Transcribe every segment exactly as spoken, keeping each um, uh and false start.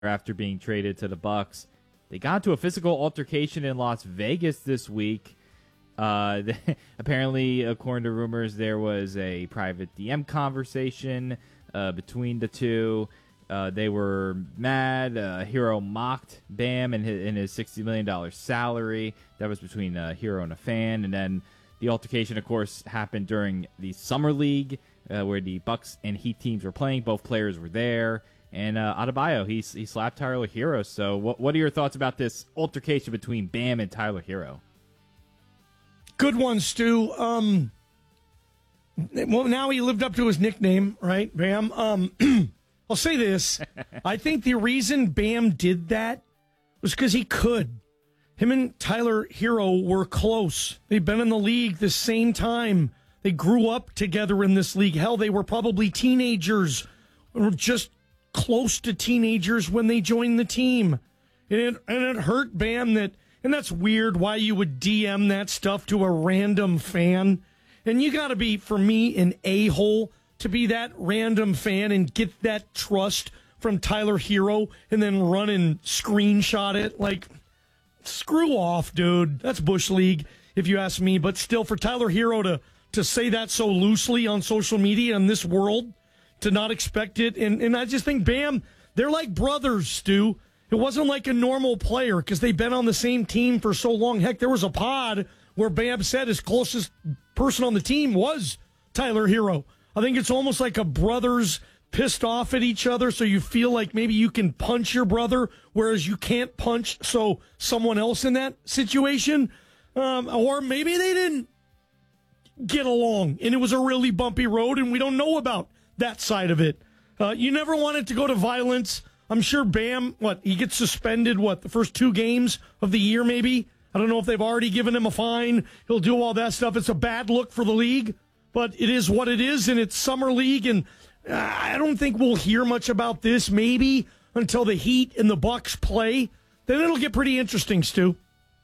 after being traded to the Bucks. They got into a physical altercation in Las Vegas this week. Uh, apparently, according to rumors, there was a private D M conversation uh, between the two. Uh, they were mad. Uh, Hero mocked Bam in his, in his sixty million dollars salary. That was between a Hero and a fan. And then the altercation, of course, happened during the Summer League, uh, where the Bucks and Heat teams were playing. Both players were there. And uh, Adebayo, he, he slapped Tyler Hero. So what, what are your thoughts about this altercation between Bam and Tyler Hero? Good one, Stu. Um, well, now he lived up to his nickname, right, Bam? Um, I'll say this. I think the reason Bam did that was because he could. Him and Tyler Hero were close. They've been in the league the same time. They grew up together in this league. Hell, they were probably teenagers or just close to teenagers when they joined the team. And it, and it hurt Bam that, and that's weird why you would D M that stuff to a random fan. And you got to be, for me, an a-hole to be that random fan and get that trust from Tyler Hero and then run and screenshot it. Like, screw off, dude. That's Bush League, if you ask me. But still, for Tyler Hero to, to say that so loosely on social media in this world, to not expect it. And, and I just think, Bam, they're like brothers, Stu. It wasn't like a normal player because they've been on the same team for so long. Heck, there was a pod where Bam said his closest person on the team was Tyler Hero. I think it's almost like a brothers pissed off at each other, so you feel like maybe you can punch your brother, whereas you can't punch so someone else in that situation. Um, or maybe they didn't get along, and it was a really bumpy road, and we don't know about that side of it. Uh, you never want it to go to violence. I'm sure Bam, what, he gets suspended, what, the first two games of the year maybe? I don't know if they've already given him a fine. He'll do all that stuff. It's a bad look for the league, but it is what it is, and it's Summer League, and uh, I don't think we'll hear much about this maybe until the Heat and the Bucks play. Then it'll get pretty interesting, Stu.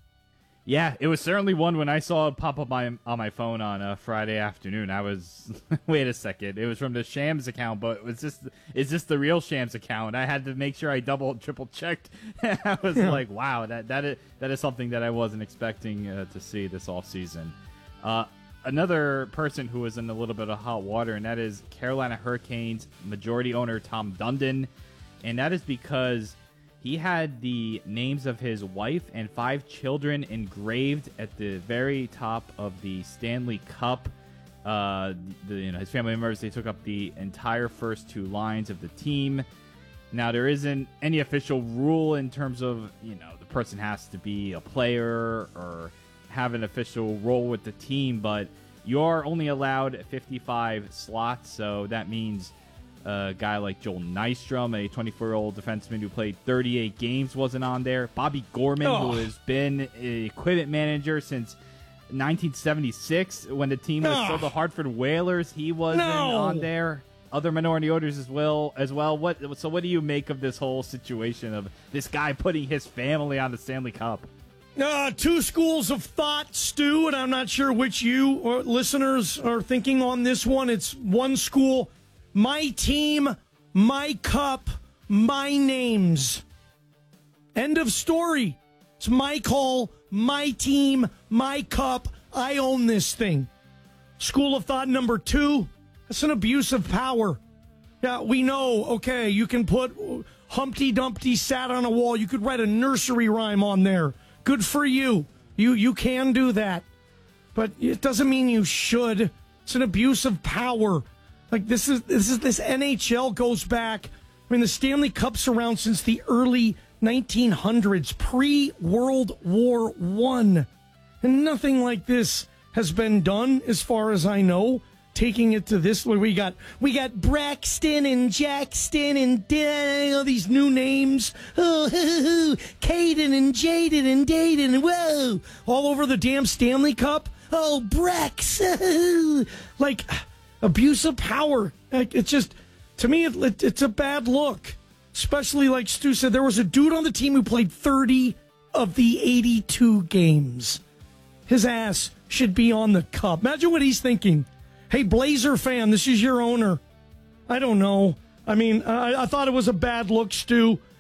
Yeah, it was certainly one when I saw it pop up my, on my phone on a Friday afternoon. I was, wait a second, it was from the Shams account, but was this, is this the real Shams account? I had to make sure I double, triple checked. I was yeah. like, wow, that that is, that is something that I wasn't expecting uh, to see this offseason. Uh, another person who was in a little bit of hot water, and that is Carolina Hurricanes majority owner Tom Dundon, and that is because he had the names of his wife and five children engraved at the very top of the Stanley Cup. Uh, the, you know, his family members, they took up the entire first two lines of the team. Now, there isn't any official rule in terms of, you know, the person has to be a player or have an official role with the team, but you are only allowed fifty-five slots, so that means a guy like Joel Nystrom, a twenty-four-year-old defenseman who played thirty-eight games, wasn't on there. Bobby Gorman, oh. who has been an equipment manager since nineteen seventy-six when the team was oh. still the Hartford Whalers, he wasn't no. on there. Other minority owners as well. As well. What? So what do you make of this whole situation of this guy putting his family on the Stanley Cup? Uh, two schools of thought, Stu, and I'm not sure which you or listeners are thinking on this one. It's one school, my team, my cup, my names. End of story. It's my call, my team, my cup. I own this thing. School of thought number two, it's an abuse of power. Yeah, we know, okay, you can put Humpty Dumpty sat on a wall. You could write a nursery rhyme on there. Good for you. You you can do that. But it doesn't mean you should. It's an abuse of power. Like this is this is this N H L goes back. I mean, the Stanley Cup's around since the early nineteen hundreds, pre-World War One. And nothing like this has been done, as far as I know. Taking it to this, where we got we got Braxton and Jackson and uh, all these new names. Oh, Caden and Jaden and Dayton and whoa, all over the damn Stanley Cup. Oh, Brex, like abuse of power. Like, it's just, to me, it, it, it's a bad look. Especially like Stu said, there was a dude on the team who played thirty of the eighty-two games. His ass should be on the cup. Imagine what he's thinking. Hey, Blazer fan, this is your owner. I don't know. I mean, I, I thought it was a bad look, Stu.